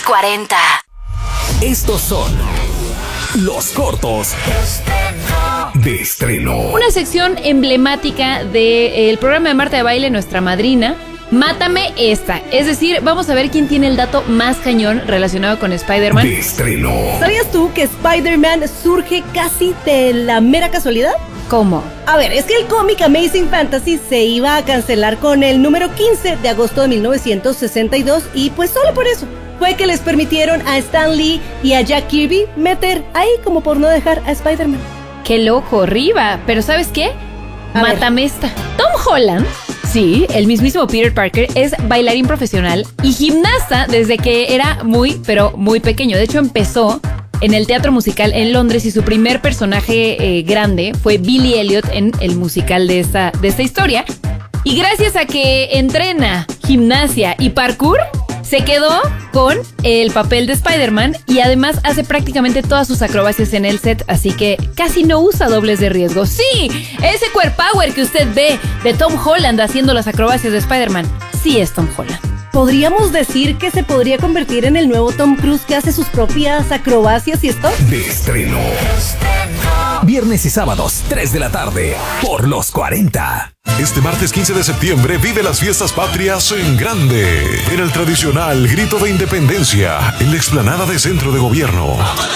40. Estos son los cortos de estreno. Una sección emblemática del programa de Marta de Baile, nuestra madrina. Mátame esta. Es decir, vamos a ver quién tiene el dato más cañón relacionado con Spider-Man. De estreno. ¿Sabías tú que Spider-Man surge casi de la mera casualidad? ¿Cómo? A ver, es que el cómic Amazing Fantasy se iba a cancelar con el número 15 de agosto de 1962 y pues solo por eso fue que les permitieron a Stan Lee y a Jack Kirby meter ahí como por no dejar a Spider-Man. ¡Qué loco, Riva! Pero ¿sabes qué? Mátame esta. Tom Holland, sí, el mismísimo Peter Parker, es bailarín profesional y gimnasta desde que era muy, pero muy pequeño. De hecho, empezó en el teatro musical en Londres y su primer personaje grande fue Billy Elliot en el musical de esta historia. Y gracias a que entrena gimnasia y parkour, se quedó con el papel de Spider-Man y además hace prácticamente todas sus acrobacias en el set, así que casi no usa dobles de riesgo. Sí, ese core power que usted ve de Tom Holland haciendo las acrobacias de Spider-Man, sí es Tom Holland. ¿Podríamos decir que se podría convertir en el nuevo Tom Cruise que hace sus propias acrobacias y esto? De estreno. Viernes y sábados, 3 de la tarde, por los 40. Este martes 15 de septiembre vive las fiestas patrias en grande, en el tradicional Grito de Independencia, en la explanada de Centro de Gobierno.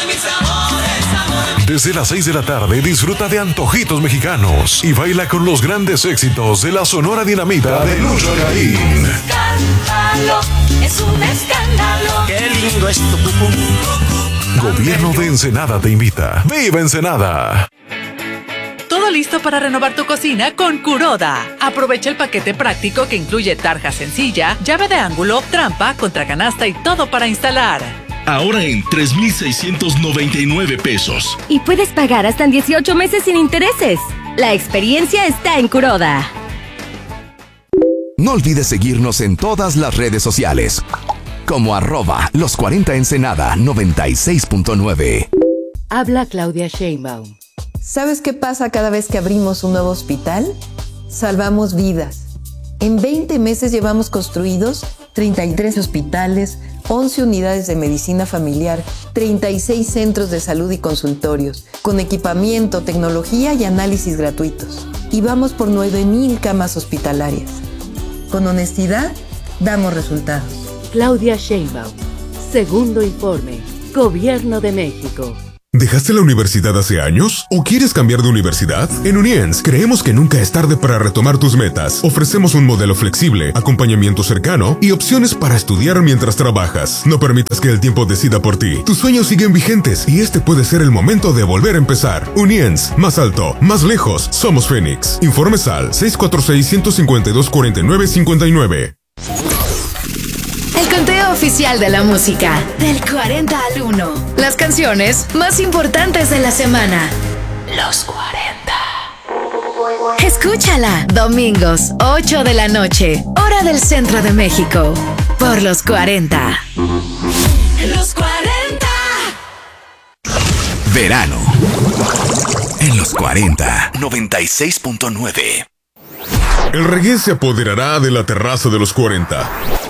Desde las 6 de la tarde disfruta de antojitos mexicanos y baila con los grandes éxitos de la Sonora Dinamita de Lucho Garín. Es un escándalo. Qué lindo es tu cucú. Gobierno de Ensenada te invita. ¡Viva Ensenada! Todo listo para renovar tu cocina con Kuroda. Aprovecha el paquete práctico que incluye tarja sencilla, llave de ángulo, trampa, contracanasta y todo para instalar. Ahora en 3,699 pesos. Y puedes pagar hasta en 18 meses sin intereses. La experiencia está en Kuroda. No olvides seguirnos en todas las redes sociales, como @los40ensenada 96.9. Habla Claudia Sheinbaum. ¿Sabes qué pasa cada vez que abrimos un nuevo hospital? Salvamos vidas. En 20 meses llevamos construidos 33 hospitales, 11 unidades de medicina familiar, 36 centros de salud y consultorios, con equipamiento, tecnología y análisis gratuitos. Y vamos por 9,000 camas hospitalarias. Con honestidad, damos resultados. Claudia Sheinbaum. Segundo informe. Gobierno de México. ¿Dejaste la universidad hace años? ¿O quieres cambiar de universidad? En Uniens creemos que nunca es tarde para retomar tus metas. Ofrecemos un modelo flexible, acompañamiento cercano y opciones para estudiar mientras trabajas. No permitas que el tiempo decida por ti. Tus sueños siguen vigentes y este puede ser el momento de volver a empezar. Uniens, más alto, más lejos, somos Fénix. Informes al 646-152-4959. El conteo oficial de la música. Del 40 al 1. Las canciones más importantes de la semana. Los 40. Escúchala. Domingos, 8 de la noche. Hora del Centro de México. Por los 40. Los 40. Verano. En los 40. 96.9. El reggae se apoderará de la terraza de los 40.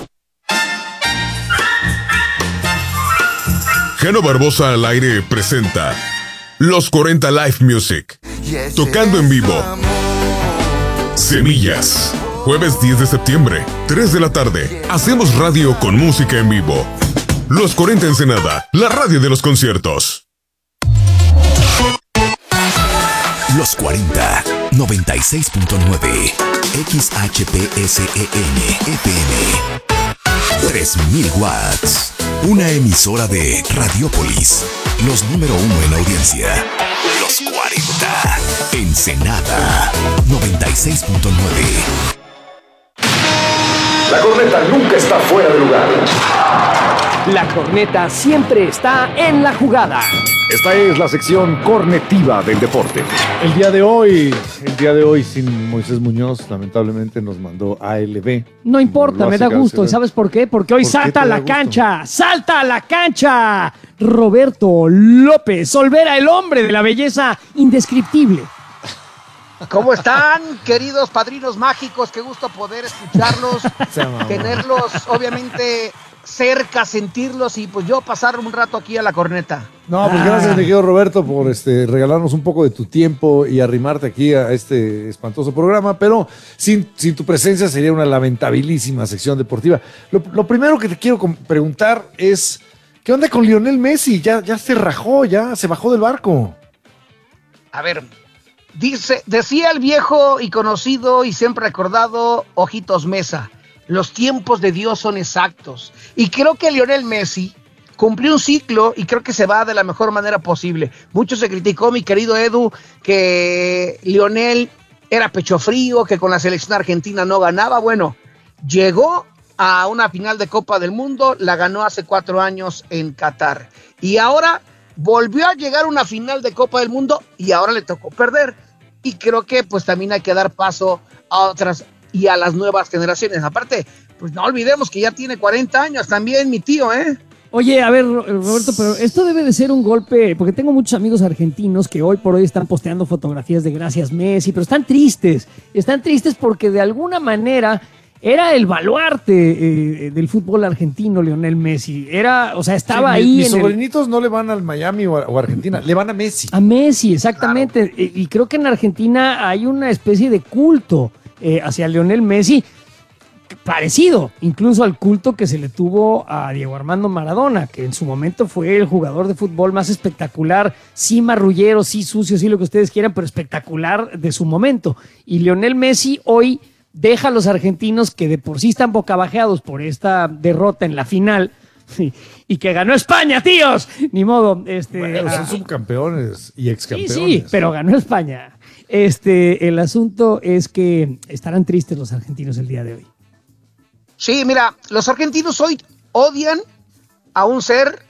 Jano Barbosa al aire presenta Los 40 Live Music, tocando en vivo. Semillas, jueves 10 de septiembre, 3 de la tarde. Hacemos radio con música en vivo. Los 40 Ensenada, la radio de los conciertos. Los 40, 96.9, XHPSEN, FM. 3000 watts. Una emisora de Radiopolis. Los número 1 en audiencia. Los 40. Ensenada. 96.9. La corneta nunca está fuera de lugar. La corneta siempre está en la jugada. Esta es la sección cornetiva del deporte. El día de hoy sin Moisés Muñoz, lamentablemente nos mandó ALB. No importa, me da gusto. ¿Y sabes por qué? Porque hoy salta a la cancha. ¡Salta a la cancha! Roberto López Olvera, el hombre de la belleza indescriptible. ¿Cómo están, queridos padrinos mágicos? Qué gusto poder escucharlos, tenerlos, obviamente, cerca, sentirlos y pues yo pasar un rato aquí a la corneta. No, pues gracias, mi querido Roberto, por regalarnos un poco de tu tiempo y arrimarte aquí a este espantoso programa, pero sin tu presencia sería una lamentabilísima sección deportiva. Lo primero que te quiero preguntar es, ¿qué onda con Lionel Messi? Ya se rajó, ya se bajó del barco. A ver, decía el viejo y conocido y siempre recordado Ojitos Mesa, los tiempos de Dios son exactos. Y creo que Lionel Messi cumplió un ciclo y creo que se va de la mejor manera posible. Mucho se criticó, mi querido Edu, que Lionel era pecho frío, que con la selección argentina no ganaba. Bueno, llegó a una final de Copa del Mundo, la ganó hace 4 años en Qatar. Y ahora volvió a llegar a una final de Copa del Mundo y ahora le tocó perder. Y creo que pues también hay que dar paso a otras y a las nuevas generaciones. Aparte, pues no olvidemos que ya tiene 40 años también mi tío, ¿eh? Oye, a ver, Roberto, pero esto debe de ser un golpe, porque tengo muchos amigos argentinos que hoy por hoy están posteando fotografías de gracias Messi, pero están tristes porque de alguna manera era el baluarte del fútbol argentino, Lionel Messi. Estaba ahí. Mis sobrinitos no le van al Miami o a Argentina, le van a Messi. A Messi, exactamente. Claro. Y creo que en Argentina hay una especie de culto hacia Lionel Messi, parecido incluso al culto que se le tuvo a Diego Armando Maradona, que en su momento fue el jugador de fútbol más espectacular, sí marrullero, sí sucio, sí lo que ustedes quieran, pero espectacular de su momento. Y Lionel Messi hoy deja a los argentinos, que de por sí están bocabajeados por esta derrota en la final, y que ganó España, tíos. Ni modo. Bueno, son subcampeones y excampeones. Sí, pero ganó España. El asunto es que estarán tristes los argentinos el día de hoy. Sí, mira, los argentinos hoy odian a un ser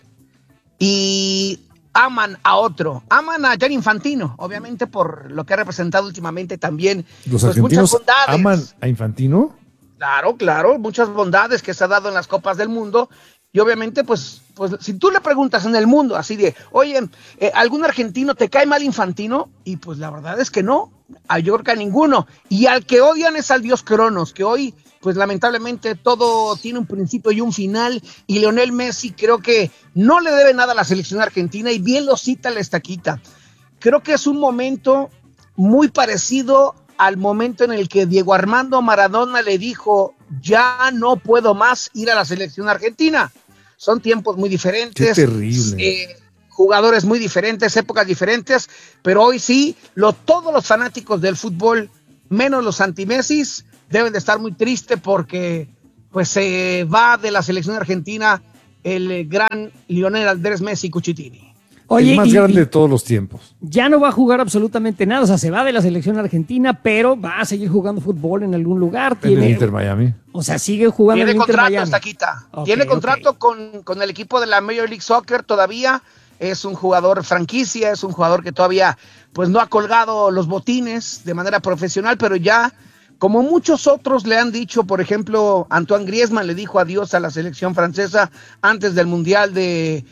y aman a otro. Aman a Gianni Infantino, obviamente por lo que ha representado últimamente también. ¿Los argentinos aman a Infantino? Claro, muchas bondades que se ha dado en las Copas del Mundo. Y obviamente, pues si tú le preguntas en el mundo así de, oye, ¿algún argentino te cae mal Infantino? Y pues la verdad es que no, yo creo que a ninguno. Y al que odian es al dios Cronos, que hoy, pues lamentablemente todo tiene un principio y un final. Y Lionel Messi creo que no le debe nada a la selección argentina y bien lo cita la estaquita. Creo que es un momento muy parecido al momento en el que Diego Armando Maradona le dijo, ya no puedo más ir a la selección argentina. Son tiempos muy diferentes. Qué terrible. Jugadores muy diferentes, épocas diferentes, pero hoy sí, todos los fanáticos del fútbol, menos los anti-Messis, deben de estar muy tristes porque pues se va de la selección argentina el gran Lionel Andrés Messi Cuchitini. Oye, el más grande de todos los tiempos. Ya no va a jugar absolutamente nada, o sea, se va de la selección argentina, pero va a seguir jugando fútbol en algún lugar. En el Inter Miami. O sea, sigue jugando en el Inter Miami. Tiene contrato con el equipo de la Major League Soccer todavía. Es un jugador franquicia, es un jugador que todavía pues no ha colgado los botines de manera profesional, pero ya, como muchos otros le han dicho, por ejemplo, Antoine Griezmann le dijo adiós a la selección francesa antes del Mundial del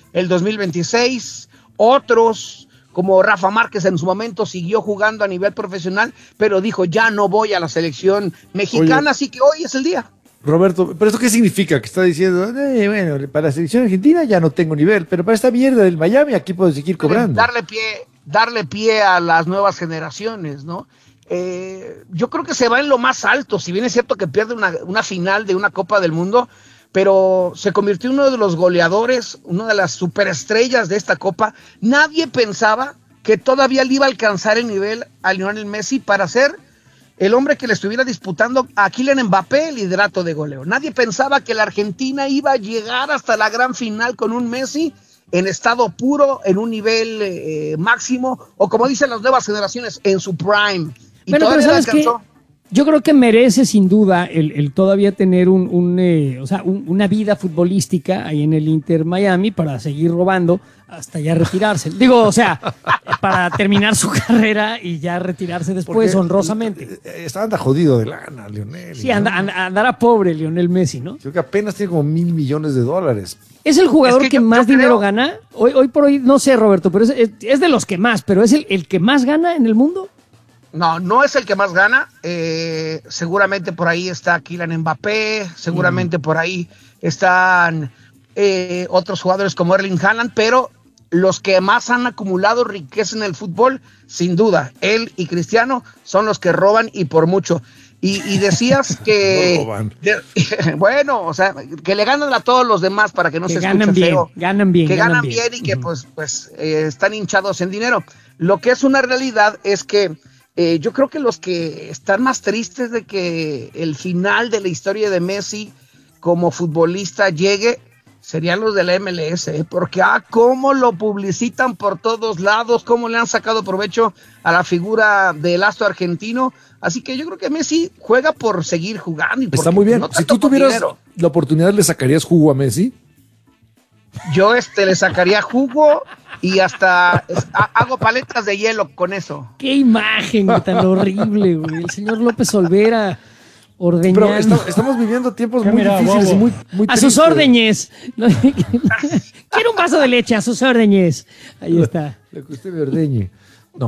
2026. Otros, como Rafa Márquez en su momento, siguió jugando a nivel profesional, pero dijo, ya no voy a la selección mexicana. Oye, así que hoy es el día. Roberto, ¿pero esto qué significa? Que está diciendo, bueno, para la selección argentina ya no tengo nivel, pero para esta mierda del Miami aquí puedo seguir cobrando. Darle pie a las nuevas generaciones, ¿no? Yo creo que se va en lo más alto, si bien es cierto que pierde una final de una Copa del Mundo, pero se convirtió en uno de los goleadores, una de las superestrellas de esta Copa. Nadie pensaba que todavía le iba a alcanzar el nivel a Lionel Messi para ser el hombre que le estuviera disputando a Kylian Mbappé el liderato de goleo. Nadie pensaba que la Argentina iba a llegar hasta la gran final con un Messi en estado puro, en un nivel máximo, o como dicen las nuevas generaciones, en su prime. Y bueno, pero ¿sabes qué? Yo creo que merece sin duda el todavía tener una vida futbolística ahí en el Inter Miami para seguir robando hasta ya retirarse. Digo, o sea, para terminar su carrera y ya retirarse después honrosamente. Anda jodido de lana, Lionel. Sí, andará pobre Lionel Messi, ¿no? Creo que apenas tiene como $1,000 millones. ¿Es el jugador que más dinero gana? Hoy por hoy, no sé, Roberto, pero es de los que más, pero ¿es el que más gana en el mundo? No es el que más gana. Seguramente por ahí está Kylian Mbappé, seguramente por ahí están otros jugadores como Erling Haaland, pero los que más han acumulado riqueza en el fútbol, sin duda, él y Cristiano son los que roban y por mucho. Y decías que... No roban. Bueno, o sea, que le ganan a todos los demás para que no se escuche feo. Ganan bien. Que ganan bien y que pues están hinchados en dinero. Lo que es una realidad es que yo creo que los que están más tristes de que el final de la historia de Messi como futbolista llegue serían los de la MLS, porque cómo lo publicitan por todos lados, cómo le han sacado provecho a la figura del astro argentino. Así que yo creo que Messi juega por seguir jugando. Está muy bien. Si tú tuvieras la oportunidad, ¿le sacarías jugo a Messi? Yo le sacaría jugo y hasta hago paletas de hielo con eso. Qué imagen tan horrible, güey. El señor López Olvera ordeñando. Pero estamos viviendo tiempos muy difíciles y muy a sus órdenes. Quiero un vaso de leche, a sus órdenes. Ahí está. Lo que usted me ordeñe. No.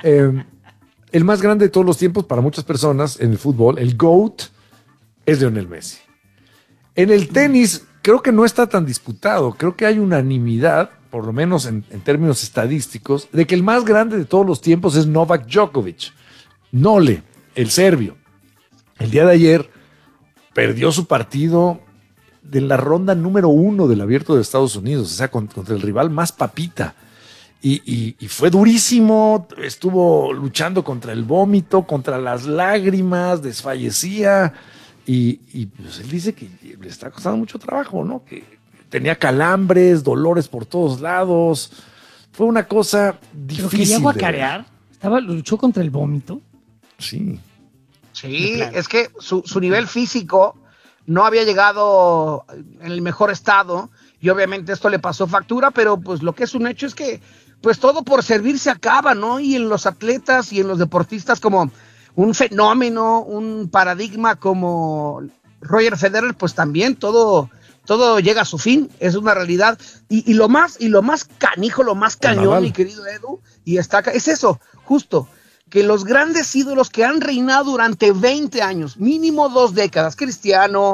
El más grande de todos los tiempos para muchas personas en el fútbol, el GOAT, es Lionel Messi. En el tenis creo que no está tan disputado. Creo que hay unanimidad, por lo menos en términos estadísticos, de que el más grande de todos los tiempos es Novak Djokovic. Nole, el serbio. El día de ayer perdió su partido de la ronda número 1 del Abierto de Estados Unidos, o sea, contra el rival más papita. Y fue durísimo, estuvo luchando contra el vómito, contra las lágrimas, desfallecía. Y pues él dice que le está costando mucho trabajo, ¿no? Que tenía calambres, dolores por todos lados. Fue una cosa difícil. ¿Pero quería guacarear? ¿Luchó contra el vómito? Sí. Sí, es que su nivel físico no había llegado en el mejor estado y obviamente esto le pasó factura, pero pues lo que es un hecho es que pues todo por servir se acaba, ¿no? Y en los atletas y en los deportistas como un fenómeno, un paradigma como Roger Federer, pues también todo llega a su fin, es una realidad. Y lo más canijo, lo más cañón, mi querido Edu, y está acá, es eso, justo, que los grandes ídolos que han reinado durante 20 años, mínimo 2 décadas, Cristiano,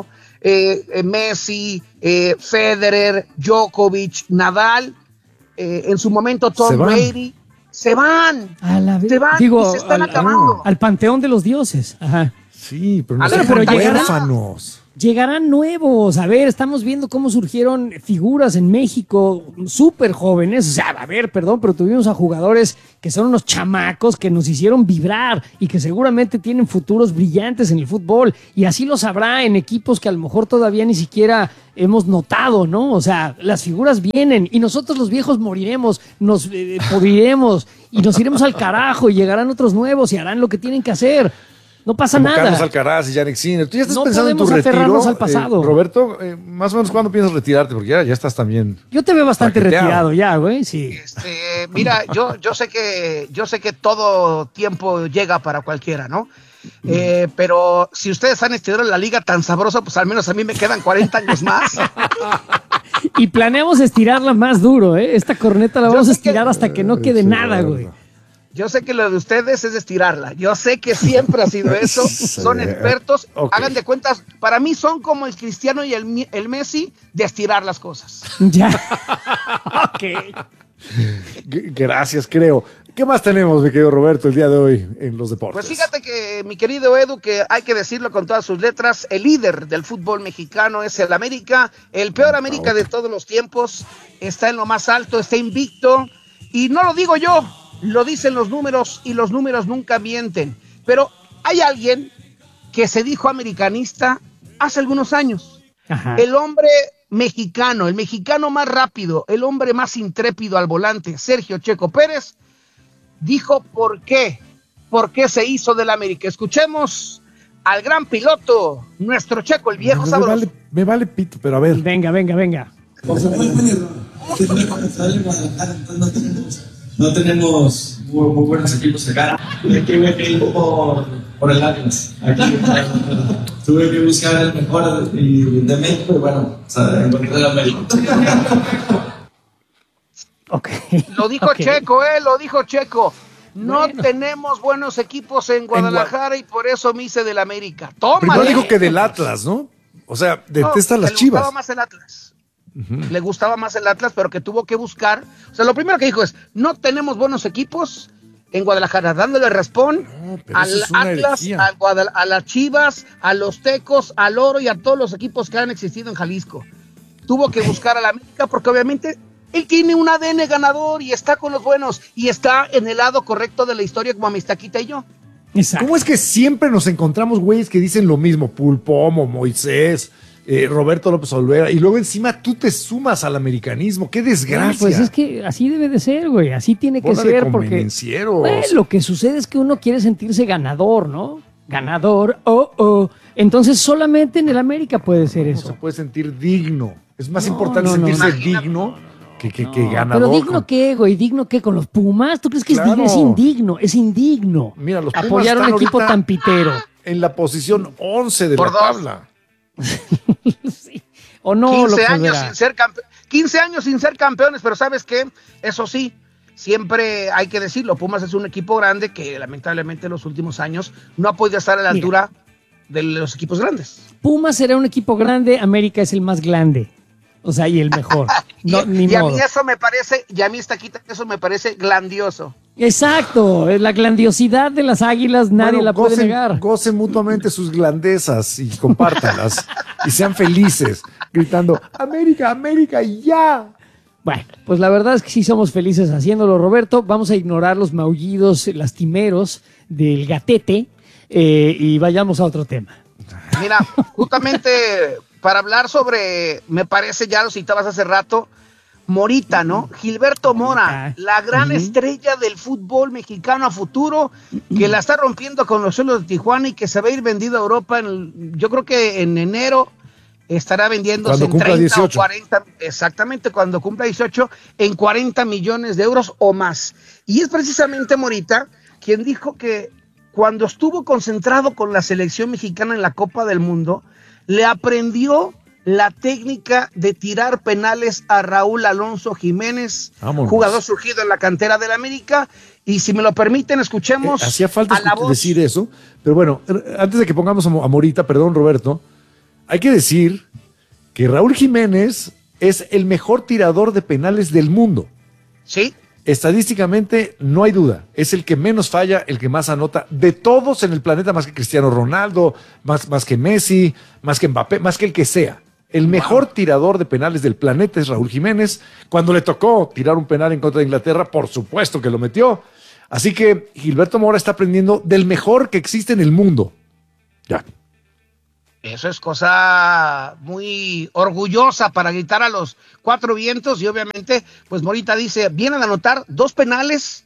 Messi, Federer, Djokovic, Nadal, en su momento Tom Brady, se van y se están acabando. Al panteón de los dioses. Ajá. Sí, pero no son huérfanos. Llegarán nuevos. A ver, estamos viendo cómo surgieron figuras en México súper jóvenes. O sea, a ver, perdón, pero tuvimos a jugadores que son unos chamacos que nos hicieron vibrar y que seguramente tienen futuros brillantes en el fútbol. Y así los habrá en equipos que a lo mejor todavía ni siquiera hemos notado, ¿no? O sea, las figuras vienen y nosotros los viejos moriremos, nos podriremos y nos iremos al carajo y llegarán otros nuevos y harán lo que tienen que hacer. No pasa como nada. Carlos Alcaraz y Yannick Sinner. ¿Tú ya estás no pensando en tu podemos aferrarnos retiro, al pasado. Roberto? Más o menos, ¿cuándo piensas retirarte? Porque ya estás también. Yo te veo bastante retirado ya, güey. Sí. Mira, yo sé que todo tiempo llega para cualquiera, ¿no? Pero si ustedes han estirado la liga tan sabroso, pues al menos a mí me quedan 40 años más. Y planeamos estirarla más duro, ¿eh? Esta corneta la vamos a estirar hasta que no quede nada, güey. Yo sé que lo de ustedes es estirarla. Yo sé que siempre ha sido eso. Son expertos. Okay. Hagan de cuentas. Para mí son como el Cristiano y el Messi de estirar las cosas. Ya. Ok. Gracias, creo. ¿Qué más tenemos, mi querido Roberto, el día de hoy en los deportes? Pues fíjate que, mi querido Edu, que hay que decirlo con todas sus letras, el líder del fútbol mexicano es el América. El peor América de todos los tiempos. Está en lo más alto, está invicto. Y no lo digo yo. Lo dicen los números y los números nunca mienten. Pero hay alguien que se dijo americanista hace algunos años. Ajá. El hombre mexicano, el mexicano más rápido, el hombre más intrépido al volante, Sergio Checo Pérez, dijo por qué se hizo del América. Escuchemos al gran piloto, nuestro Checo, el viejo sabroso. Me vale pito, pero a ver. Venga. No tenemos muy buenos equipos acá. Aquí me fui por el Atlas. Aquí tuve que buscar el mejor de México y bueno, encontré el América. Ok. Lo dijo Checo, lo dijo Checo. No tenemos buenos equipos en Guadalajara y por eso me hice del América. Toma. Primero dijo que del Atlas, ¿no? O sea, detesta las Chivas. Le gustaba más el Atlas. Le gustaba más el Atlas, pero que tuvo que buscar. O sea, lo primero que dijo es, no tenemos buenos equipos en Guadalajara, dándole respond al Atlas, a las Chivas, a los Tecos, al Oro y a todos los equipos que han existido en Jalisco. Tuvo que buscar a la América porque obviamente él tiene un ADN ganador y está con los buenos y está en el lado correcto de la historia como Amistaquita y yo. Exacto. ¿Cómo es que siempre nos encontramos güeyes que dicen lo mismo? Pulpomo, Moisés, Roberto López Olvera, y luego encima tú te sumas al americanismo. ¡Qué desgracia! Pues es que así debe de ser, güey. Así tiene que ser porque lo que sucede es que uno quiere sentirse ganador, ¿no? Ganador, Entonces solamente en el América puede ser eso. Se puede sentir digno. Es más importante sentirse digno que ganador. Pero ¿digno qué, güey? ¿Digno qué? ¿Con los Pumas? ¿Tú crees que es digno? Es indigno, es indigno. Mira, los Pumas apoyar a un equipo tan pitero. En la posición 11 de la tabla. Sí. O no, 15 años sin ser campeones, pero ¿sabes qué? Eso sí, siempre hay que decirlo, Pumas es un equipo grande que lamentablemente en los últimos años no ha podido estar a la altura de los equipos grandes. Pumas será un equipo grande, América es el más grande. O sea, y el mejor. No, y a mí eso me parece, eso me parece grandioso. Exacto, la grandiosidad de las Águilas nadie la puede negar. Gocen mutuamente sus grandezas y compártanlas y sean felices, gritando América, América, ya. Bueno, pues la verdad es que sí somos felices haciéndolo, Roberto. Vamos a ignorar los maullidos lastimeros del gatete y vayamos a otro tema. Mira, justamente para hablar sobre, me parece, ya lo citabas hace rato, Morita, ¿no? Gilberto Mora, la gran estrella del fútbol mexicano a futuro, que la está rompiendo con los Cholos de Tijuana y que se va a ir vendido a Europa, yo creo que en enero estará vendiéndose en 30 18. O 40, exactamente, cuando cumpla 18, en 40 millones de euros o más. Y es precisamente Morita quien dijo que cuando estuvo concentrado con la selección mexicana en la Copa del Mundo, le aprendió la técnica de tirar penales a Raúl Alonso Jiménez, jugador surgido en la cantera del América, y si me lo permiten, escuchemos hacía falta a la voz. Decir eso, pero bueno, antes de que pongamos a Morita, perdón Roberto, hay que decir que Raúl Jiménez es el mejor tirador de penales del mundo. Sí. Estadísticamente no hay duda, es el que menos falla, el que más anota de todos en el planeta, más que Cristiano Ronaldo, más que Messi, más que Mbappé, más que el que sea. El mejor tirador de penales del planeta es Raúl Jiménez. Cuando le tocó tirar un penal en contra de Inglaterra, por supuesto que lo metió. Así que Gilberto Mora está aprendiendo del mejor que existe en el mundo. Ya. Eso es cosa muy orgullosa para gritar a los cuatro vientos y obviamente, pues Morita dice, vienen a anotar dos penales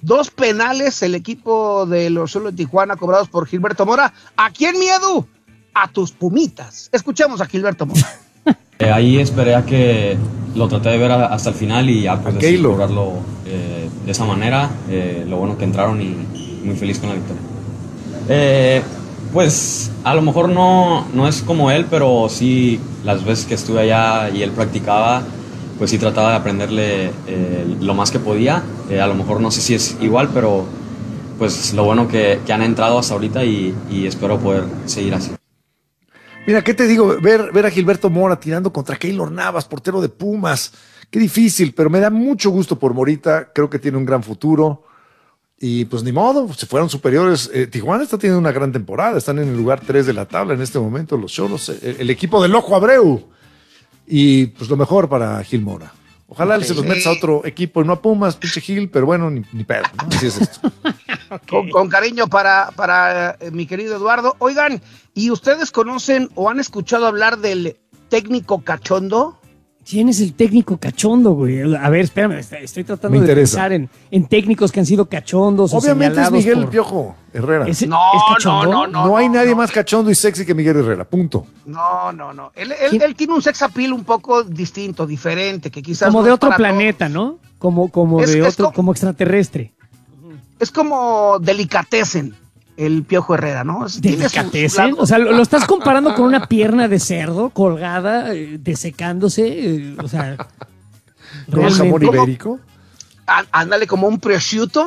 el equipo de los Cholos de Tijuana cobrados por Gilberto Mora. ¿A quién miedo? A tus Pumitas. Escuchemos a Gilberto Mora. Ahí esperé a que lo traté de ver hasta el final y ya pues decidí cobrarlo de esa manera. Lo bueno que entraron y muy feliz con la victoria. Pues a lo mejor no es como él, pero sí las veces que estuve allá y él practicaba, pues sí trataba de aprenderle lo más que podía. A lo mejor no sé si es igual, pero pues lo bueno que han entrado hasta ahorita y espero poder seguir así. Mira, ¿qué te digo? Ver a Gilberto Mora tirando contra Keylor Navas, portero de Pumas. Qué difícil, pero me da mucho gusto por Morita. Creo que tiene un gran futuro. Y pues ni modo, se fueron superiores. Tijuana está teniendo una gran temporada. Están en el lugar 3 de la tabla en este momento, los Cholos. El equipo del Ojo Abreu. Y pues lo mejor para Gil Mora. Ojalá se los metas a otro equipo, no a Pumas, pinche Gil, pero bueno, ni pedo, ¿no? Así es esto. Con cariño para mi querido Eduardo. Oigan, ¿y ustedes conocen o han escuchado hablar del técnico cachondo? ¿Quién es el técnico cachondo, güey? A ver, espérame, estoy tratando de pensar en técnicos que han sido cachondos. Obviamente o es Miguel el Piojo Herrera. ¿Es cachondo? No hay nadie más cachondo y sexy que Miguel Herrera, punto. No. Él tiene un sex appeal un poco distinto, diferente, que quizás como no de otro planeta, ¿no? Como como extraterrestre. Es como delicatessen el Piojo Herrera, ¿no? ¿Delicatessen? O sea, ¿lo estás comparando con una pierna de cerdo colgada, desecándose? O sea, ¿con jamón ibérico? Ándale, como un prosciutto.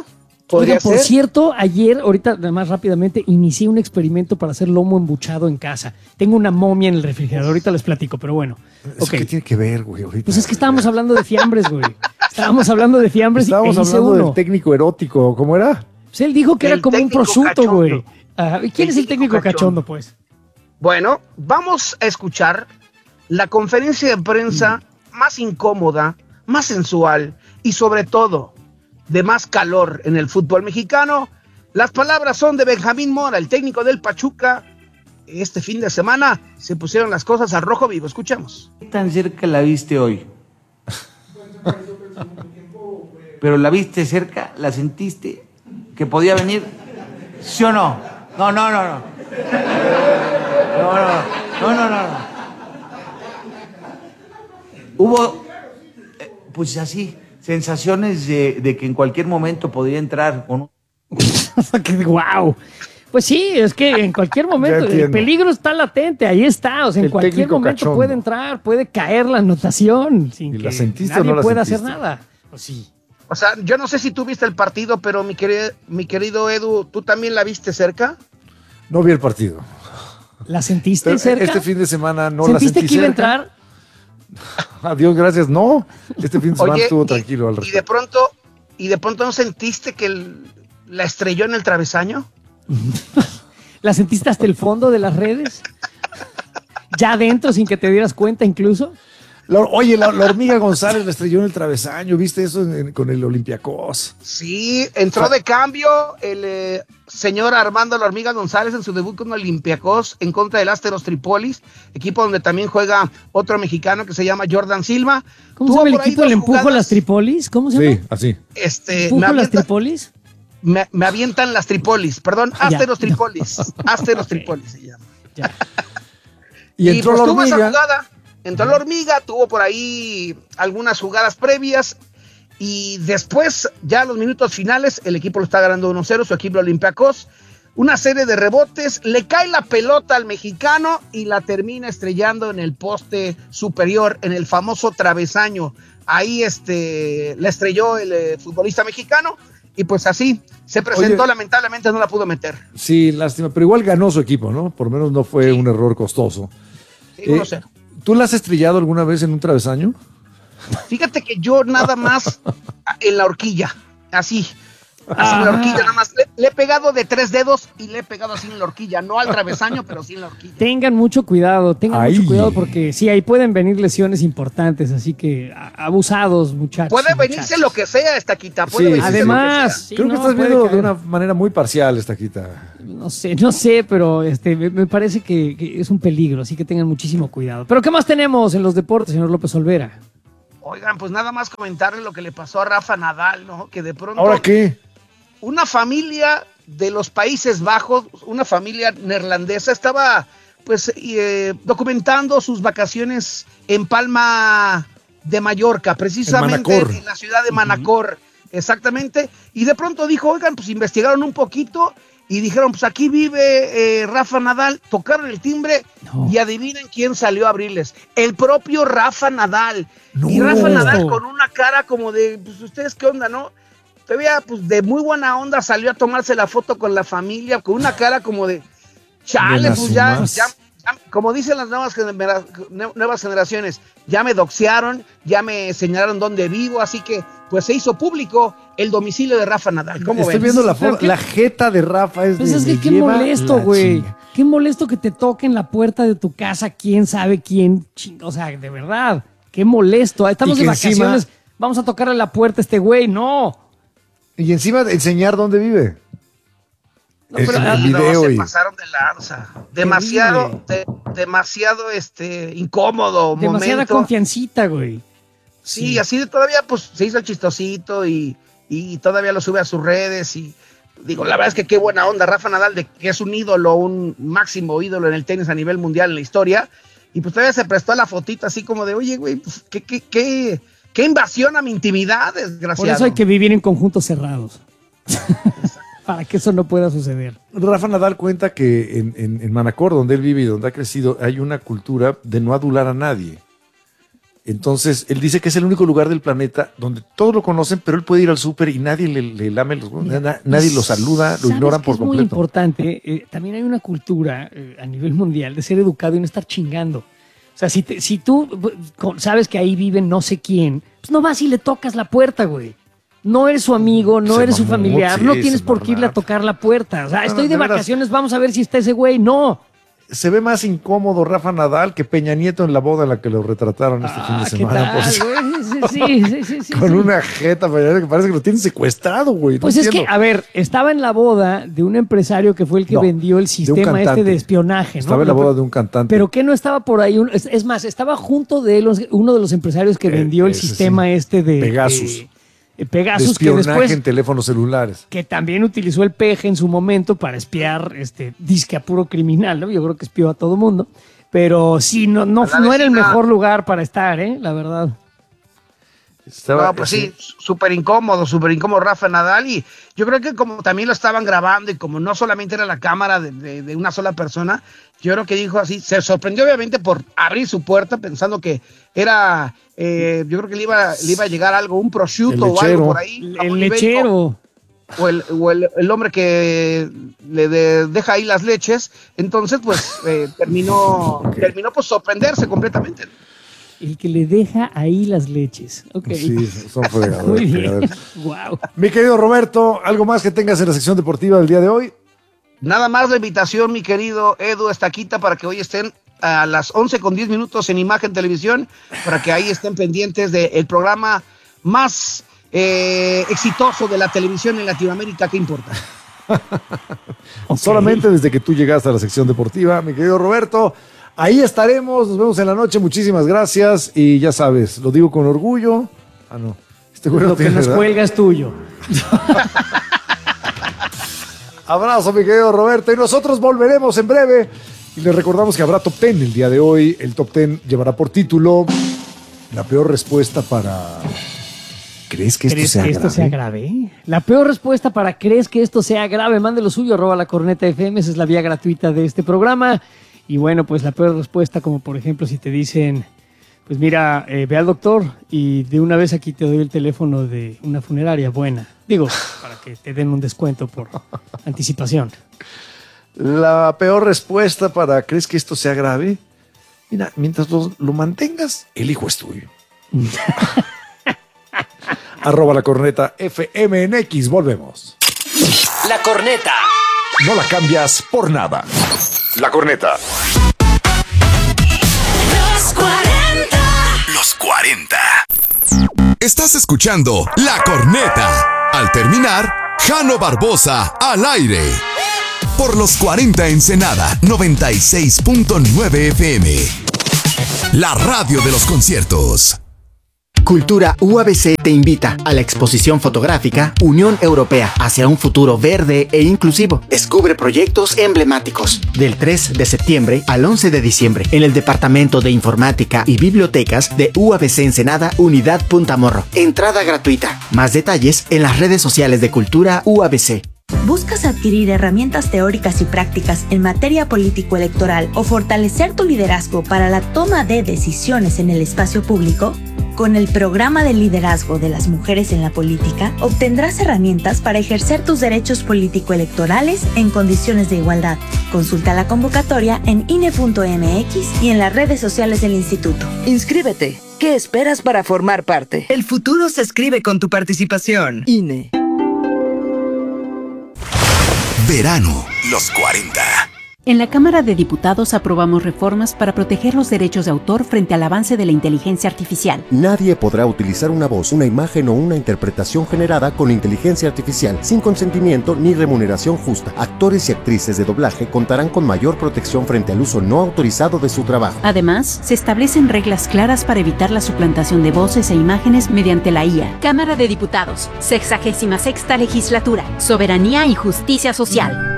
¿Podría Oiga, por ser? cierto, ayer, ahorita más rápidamente, inicié un experimento para hacer lomo embuchado en casa. Tengo una momia en el refrigerador, ahorita les platico, pero bueno. ¿Eso qué tiene que ver, güey, ahorita? Pues es que estábamos hablando de fiambres, güey. Estábamos hablando de fiambres Estábamos e hice hablando uno. del técnico erótico, ¿cómo era? Pues él dijo que era como un técnico prosciutto, cachondo. güey. ¿Y quién es el técnico cachondo, pues? Bueno, vamos a escuchar la conferencia de prensa más incómoda, más sensual y sobre todo de más calor en el fútbol mexicano. Las palabras son de Benjamín Mora, el técnico del Pachuca. Este fin de semana se pusieron las cosas al rojo vivo. Escuchemos. ¿Qué tan cerca la viste hoy? ¿Pero la viste cerca? ¿La sentiste? ¿Que podía venir? ¿Sí o no? No. No. Hubo, pues así, sensaciones de que en cualquier momento podría entrar con un... ¡Guau! Pues sí, es que en cualquier momento el peligro está latente, ahí está, o sea, en El cualquier técnico momento cachondo. puede entrar, puede caer la anotación sin ¿Y que la sentiste nadie o no la pueda sentiste? hacer nada. Pues sí. O sea, yo no sé si tú viste el partido, pero mi querido Edu, ¿tú también la viste cerca? No vi el partido. ¿La sentiste Pero cerca? este fin de semana no la ¿Sentiste sentí que iba a cerca. entrar? Adiós, gracias. No, este fin de semana Oye, estuvo tranquilo al Y respecto. de pronto ¿no sentiste que la estrelló en el travesaño? ¿La sentiste hasta el fondo de las redes? ¿Ya adentro sin que te dieras cuenta incluso? Oye, la hormiga González la estrelló en el travesaño, ¿viste eso con el Olympiacos? Sí, entró de cambio el señor Armando La Hormiga González en su debut con Olympiacos en contra del Asteros Tripolis, equipo donde también juega otro mexicano que se llama Jordan Silva. ¿Cómo se llama el equipo del Empujo las Tripolis? ¿Cómo se llama? Sí, así. ¿Empujo las Tripolis? Me avientan las Tripolis, perdón, Asteros Tripolis. Asteros Tripolis se llama. Ya. Y entró pues la tuvo esa hormiga. jugada, entró la hormiga, tuvo por ahí algunas jugadas previas y después, ya a los minutos finales, el equipo lo está ganando 1-0, su equipo Olympiacos. Una serie de rebotes, le cae la pelota al mexicano y la termina estrellando en el poste superior, en el famoso travesaño. Ahí la estrelló el futbolista mexicano y pues así se presentó. Oye, lamentablemente no la pudo meter. Sí, lástima, pero igual ganó su equipo, ¿no? Por lo menos no fue un error costoso. Sí, 1-0. ¿Tú la has estrellado alguna vez en un travesaño? Fíjate que yo nada más en la horquilla, así en la horquilla, nada más. Le he pegado de 3 dedos y le he pegado así en la horquilla, no al travesaño, pero sí en la horquilla. Tengan mucho cuidado Ahí. porque sí, ahí pueden venir lesiones importantes, así que abusados, muchachos. Puede y venirse muchachas. lo que sea, Estaquita. Puede Sí, venirse además, lo que sea. sí, Creo que no, estás puede viendo de caer. una manera muy parcial esta quita. No sé, pero me parece que es un peligro, así que tengan muchísimo cuidado. Pero ¿qué más tenemos en los deportes, señor López Olvera? Oigan, pues nada más comentarle lo que le pasó a Rafa Nadal, ¿no? Que de pronto ¿Ahora qué? una familia de los Países Bajos, una familia neerlandesa, estaba pues documentando sus vacaciones en Palma de Mallorca, precisamente en la ciudad de Manacor, exactamente, y de pronto dijo, oigan, pues investigaron un poquito y dijeron, pues aquí vive Rafa Nadal, tocaron el timbre y adivinen quién salió a abrirles, el propio Rafa Nadal. Y Rafa Nadal con una cara como de, pues ustedes qué onda, ¿no? Todavía, pues, de muy buena onda salió a tomarse la foto con la familia, con una cara como de, chale, pues ya, como dicen las nuevas generaciones, ya me doxearon, ya me señalaron dónde vivo, así que, pues, se hizo público el domicilio de Rafa Nadal. ¿Cómo Estoy ves? viendo la foto, la jeta de Rafa es Pues de, es que me qué lleva molesto, la güey. chinga. Qué molesto que te toquen la puerta de tu casa, quién sabe quién, o sea, de verdad, qué molesto. Estamos Y de que vacaciones, encima- vamos a tocarle la puerta a este güey, no. Y encima de enseñar dónde vive. No, pero el video se y... pasaron de lanza. Demasiado incómodo Demasiada momento. confiancita, güey. Sí, así de todavía pues se hizo el chistosito y todavía lo sube a sus redes y digo, la verdad es que qué buena onda Rafa Nadal, de que es un ídolo, un máximo ídolo en el tenis a nivel mundial en la historia, y pues todavía se prestó a la fotito así como de, oye, güey, pues, qué invasión a mi intimidad, desgraciado. Por eso hay que vivir en conjuntos cerrados. Para que eso no pueda suceder. Rafa Nadal cuenta que en Manacor, donde él vive y donde ha crecido, hay una cultura de no adular a nadie. Entonces, él dice que es el único lugar del planeta donde todos lo conocen, pero él puede ir al súper y nadie le lame los huevos, nadie lo saluda, lo ignoran por completo. Es muy importante, también hay una cultura a nivel mundial de ser educado y no estar chingando. O sea, si tú sabes que ahí vive no sé quién, pues no vas y le tocas la puerta, güey. No eres su amigo, no eres su familiar, sí, no tienes por qué irle a tocar la puerta. O sea, estoy de vacaciones, vamos a ver si está ese güey. No. Se ve más incómodo Rafa Nadal que Peña Nieto en la boda en la que lo retrataron este fin de semana. Sí, con una jeta que parece que lo tienen secuestrado, güey. Pues es que, a ver, estaba en la boda de un empresario que fue el que vendió el sistema de espionaje, ¿no? Estaba en la boda de un cantante. Pero que no estaba por ahí, es más, estaba junto de él uno de los empresarios que vendió el sistema de Pegasus. Pegasus, de espionaje que después, en teléfonos celulares. Que también utilizó el peje en su momento para espiar, disque a puro criminal, ¿no? Yo creo que espió a todo mundo. Pero sí, no era el mejor lugar para estar, la verdad. Sí, súper incómodo Rafa Nadal, y yo creo que como también lo estaban grabando y como no solamente era la cámara de una sola persona, yo creo que dijo así, se sorprendió obviamente por abrir su puerta pensando que era, yo creo que le iba a llegar algo, un prosciutto o algo por ahí. El lechero. O el hombre que le deja ahí las leches, entonces pues terminó pues sorprenderse completamente. El que le deja ahí las leches. Ok. Sí, son fregadores. Muy bien. Wow. Mi querido Roberto, ¿algo más que tengas en la sección deportiva del día de hoy? Nada más la invitación, mi querido Edu Estaquita, para que hoy estén a las 11:10 en Imagen Televisión, para que ahí estén pendientes del programa más exitoso de la televisión en Latinoamérica. ¿Qué importa? Solamente desde que tú llegaste a la sección deportiva, mi querido Roberto. Ahí estaremos, nos vemos en la noche, muchísimas gracias y ya sabes, lo digo con orgullo. No, lo que nos cuelga es tuyo. Abrazo, mi querido Roberto, y nosotros volveremos en breve y les recordamos que habrá Top 10 el día de hoy. El Top 10 llevará por título la peor respuesta para... ¿Crees que esto sea grave? La peor respuesta para ¿crees que esto sea grave? Mande lo suyo, @lacorneta.fm, esa es la vía gratuita de este programa. Y bueno, pues la peor respuesta, como por ejemplo si te dicen, pues mira, ve al doctor y de una vez aquí te doy el teléfono de una funeraria buena. Digo, para que te den un descuento por anticipación. La peor respuesta para ¿crees que esto sea grave? Mira, mientras lo mantengas, el hijo es tuyo. @lacorneta.fm en X, volvemos. La Corneta. No la cambias por nada. La Corneta. Los 40. Los 40. Estás escuchando La Corneta. Al terminar, Jano Barbosa al aire. Por los 40 Ensenada 96.9 FM. La radio de los conciertos. Cultura UABC te invita a la exposición fotográfica Unión Europea hacia un futuro verde e inclusivo. Descubre proyectos emblemáticos del 3 de septiembre al 11 de diciembre en el Departamento de Informática y Bibliotecas de UABC Ensenada, Unidad Punta Morro. Entrada gratuita. Más detalles en las redes sociales de Cultura UABC. ¿Buscas adquirir herramientas teóricas y prácticas en materia político-electoral o fortalecer tu liderazgo para la toma de decisiones en el espacio público? Con el programa de liderazgo de las mujeres en la política, obtendrás herramientas para ejercer tus derechos político-electorales en condiciones de igualdad. Consulta la convocatoria en INE.mx y en las redes sociales del instituto. Inscríbete. ¿Qué esperas para formar parte? El futuro se escribe con tu participación. INE. Verano, los 40. En la Cámara de Diputados aprobamos reformas para proteger los derechos de autor frente al avance de la inteligencia artificial. Nadie podrá utilizar una voz, una imagen o una interpretación generada con inteligencia artificial sin consentimiento ni remuneración justa. Actores y actrices de doblaje contarán con mayor protección frente al uso no autorizado de su trabajo. Además, se establecen reglas claras para evitar la suplantación de voces e imágenes mediante la IA. Cámara de Diputados, 66ª Legislatura, Soberanía y Justicia Social.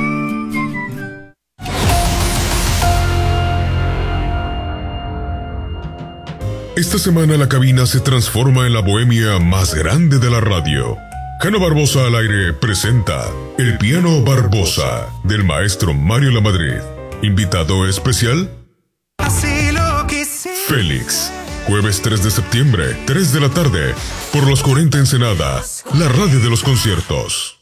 Esta semana la cabina se transforma en la bohemia más grande de la radio. Jano Barbosa al aire presenta El Piano Barbosa del maestro Mario Lamadrid. Invitado especial, Félix. Jueves 3 de septiembre, 3 de la tarde, por los 40 Ensenada, la radio de los conciertos.